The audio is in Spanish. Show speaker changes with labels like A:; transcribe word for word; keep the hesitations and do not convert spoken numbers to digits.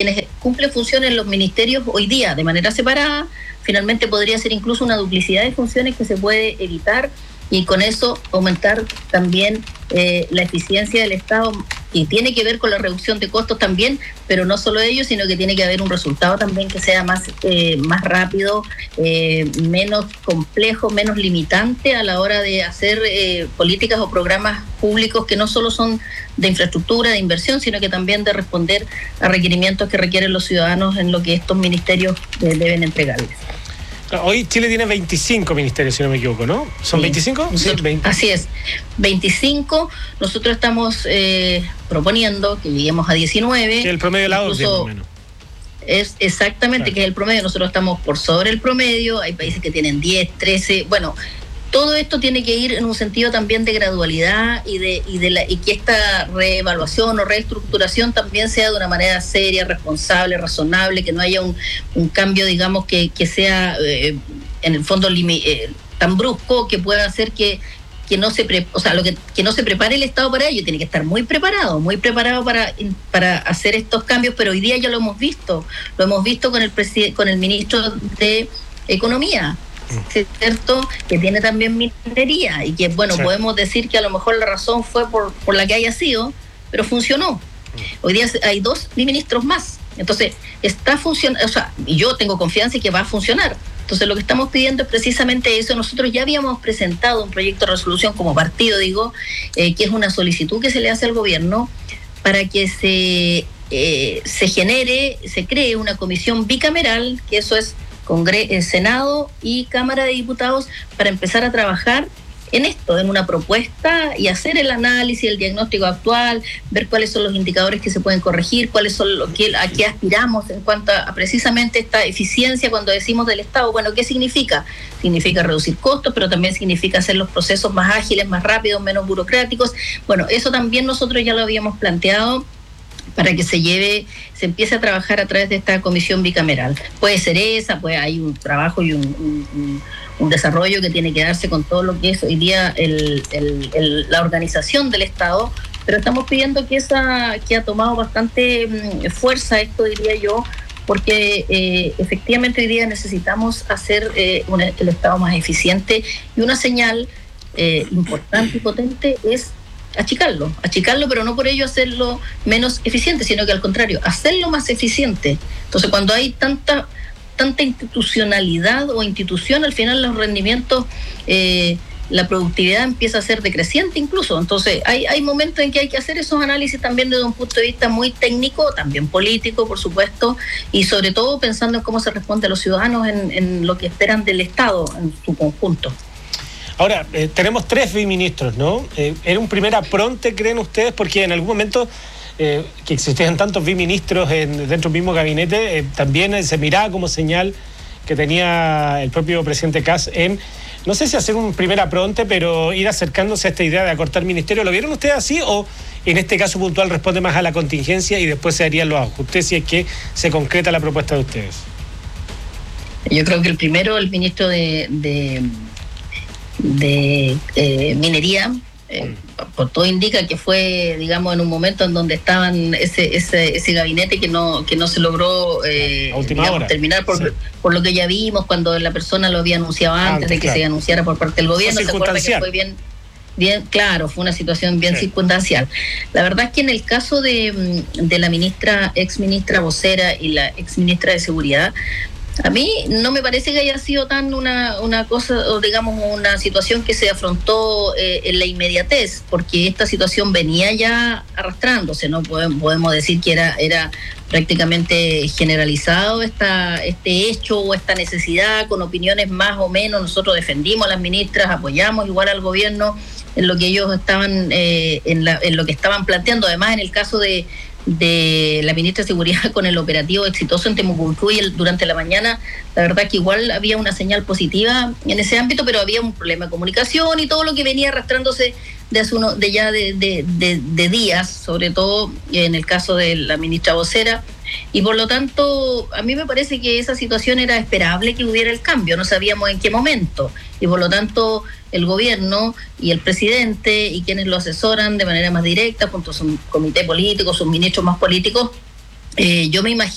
A: quienes cumplen funciones en los ministerios hoy día de manera separada, finalmente podría ser incluso una duplicidad de funciones que se puede evitar y con eso aumentar también eh, la eficiencia del Estado, y tiene que ver con la reducción de costos también, pero no solo ello, sino que tiene que haber un resultado también que sea más, eh, más rápido, eh, menos complejo, menos limitante a la hora de hacer eh, políticas o programas públicos que no solo son de infraestructura, de inversión, sino que también de responder a requerimientos que requieren los ciudadanos en lo que estos ministerios eh, deben entregarles.
B: Hoy Chile tiene veinticinco ministerios, si no me equivoco, ¿no? ¿Son sí. veinticinco?
A: Sí, veinte. Así es, veinticinco. Nosotros estamos eh, proponiendo que lleguemos a diecinueve.
B: Que es el promedio de la O C D E, más o menos.
A: Es exactamente, claro, que es el promedio. Nosotros estamos por sobre el promedio. Hay países que tienen diez, trece. Bueno, todo esto tiene que ir en un sentido también de gradualidad y de y de la y que esta reevaluación o reestructuración también sea de una manera seria, responsable, razonable, que no haya un, un cambio, digamos, que, que sea eh, en el fondo limi, eh, tan brusco que pueda hacer que que no se pre, o sea, lo que, que no se prepare el Estado para ello. Tiene que estar muy preparado, muy preparado para, para hacer estos cambios, pero hoy día ya lo hemos visto, lo hemos visto con el preside, con el ministro de Economía, cierto, que tiene también minería y que, bueno, sí, podemos decir que a lo mejor la razón fue por, por la que haya sido, pero funcionó. Hoy día hay dos ministros más, entonces está funcionando, o sea, y yo tengo confianza en que va a funcionar. Entonces lo que estamos pidiendo es precisamente eso. Nosotros ya habíamos presentado un proyecto de resolución como partido, digo, eh, que es una solicitud que se le hace al gobierno para que se, eh, se genere, se cree una comisión bicameral, que eso es Congreso, Senado y Cámara de Diputados, para empezar a trabajar en esto, en una propuesta y hacer el análisis, el diagnóstico actual, ver cuáles son los indicadores que se pueden corregir, cuáles son los que a qué aspiramos en cuanto a, a precisamente esta eficiencia cuando decimos del Estado. Bueno, ¿qué significa? Significa reducir costos, pero también significa hacer los procesos más ágiles, más rápidos, menos burocráticos. Bueno, eso también nosotros ya lo habíamos planteado para que se lleve, se empiece a trabajar a través de esta comisión bicameral. Puede ser esa, pues hay un trabajo y un, un, un desarrollo que tiene que darse con todo lo que es hoy día el, el, el, la organización del Estado, pero estamos pidiendo que esa, que ha tomado bastante um, fuerza esto, diría yo, porque eh, efectivamente hoy día necesitamos hacer eh, un, el Estado más eficiente, y una señal eh, importante y potente es achicarlo, achicarlo, pero no por ello hacerlo menos eficiente, sino que al contrario, hacerlo más eficiente. Entonces, cuando hay tanta tanta institucionalidad o institución, al final los rendimientos, eh, la productividad empieza a ser decreciente incluso. Entonces, hay, hay momentos en que hay que hacer esos análisis también desde un punto de vista muy técnico, también político, por supuesto, y sobre todo pensando en cómo se responde a los ciudadanos en, en lo que esperan del Estado en su conjunto.
B: Ahora, eh, tenemos tres viceministros, ¿no? Eh, ¿Era un primer apronte, creen ustedes? Porque en algún momento eh, que existían tantos viceministros en, dentro del mismo gabinete, eh, también eh, se miraba como señal que tenía el propio presidente Kast en, no sé si hacer un primer apronte, pero ir acercándose a esta idea de acortar ministerio. ¿Lo vieron ustedes así o en este caso puntual responde más a la contingencia y después se harían los ajustes si es que se concreta la propuesta de ustedes?
A: Yo creo que el primero, el ministro de... de... de eh, minería, eh, por todo indica que fue, digamos, en un momento en donde estaban ese ese ese gabinete que no que no se logró eh, digamos, terminar por, sí. por lo que ya vimos cuando la persona lo había anunciado antes, antes de que claro. se anunciara por parte del gobierno. ¿Se acuerda que fue bien bien claro, fue una situación bien sí. circunstancial? La verdad es que en el caso de, de la ministra, ex ministra vocera y la ex ministra de Seguridad, a mí no me parece que haya sido tan una, una cosa, o digamos, una situación que se afrontó eh, en la inmediatez, porque esta situación venía ya arrastrándose, ¿no? Podemos, podemos decir que era, era prácticamente generalizado esta, este hecho o esta necesidad, con opiniones más o menos. Nosotros defendimos a las ministras, apoyamos igual al gobierno en lo que ellos estaban, eh, en, la, en lo que estaban planteando. Además, en el caso de de la ministra de Seguridad con el operativo exitoso en Temucuncú el, durante la mañana, la verdad que igual había una señal positiva en ese ámbito, pero había un problema de comunicación y todo lo que venía arrastrándose de, hace uno, de ya de, de, de, de días, sobre todo en el caso de la ministra vocera, y por lo tanto a mí me parece que esa situación era esperable, que hubiera el cambio, no sabíamos en qué momento, y por lo tanto el gobierno y el presidente y quienes lo asesoran de manera más directa, junto a su comité político, sus ministros más políticos, eh, yo me imagino